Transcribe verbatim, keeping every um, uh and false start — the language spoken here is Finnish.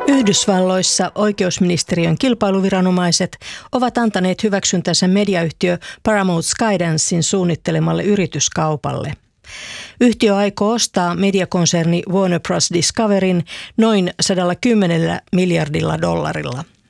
Yhdysvalloissa oikeusministeriön kilpailuviranomaiset ovat antaneet hyväksyntänsä mediayhtiö Paramount Skydancein suunnittelemalle yrityskaupalle. Yhtiö aikoo ostaa mediakonserni Warner Bros. Discoveryn noin sata kymmenen miljardilla dollarilla.